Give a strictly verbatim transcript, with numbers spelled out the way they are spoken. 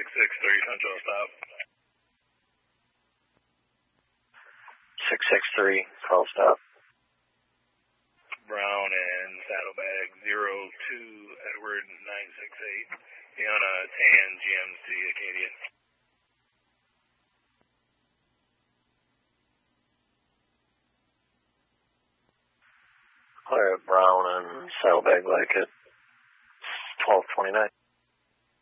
six three, Central stop. six six three, call stop. Brown and Saddlebag, zero two, Edward nine six eight, Iona Tan, G M C, Acadia. Clear Brown and Saddlebag like it. twelve twenty-nine.